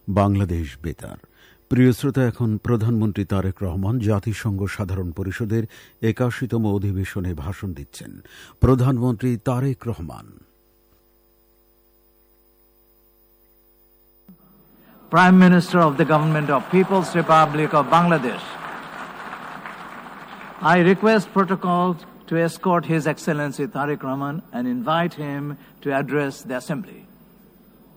বাংলাদেশ বেতার। প্রিয় শ্রোতা, এখন প্রধানমন্ত্রী তারেক রহমান জাতিসংঘ সাধারণ পরিষদের ৮১তম অধিবেশনে ভাষণ দিচ্ছেন। প্রধানমন্ত্রী Tarique Rahman. Prime Minister of the Government of People's Republic of Bangladesh, I request protocol to escort His Excellency Tariq Rahman and invite him to address the Assembly.